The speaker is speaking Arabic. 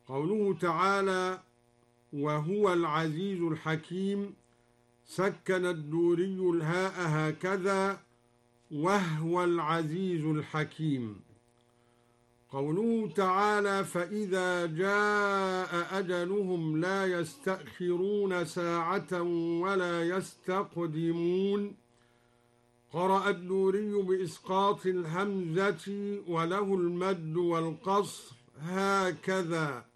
قوله تعالى: وهو العزيز الحكيم، سكن الدوري الهاء هكذا: وهو العزيز الحكيم. قوله تعالى: فإذا جاء أجلهم لا يستأخرون ساعة ولا يستقدمون. قرأ الدوري بإسقاط الهمزة وله المد والقصر هكذا.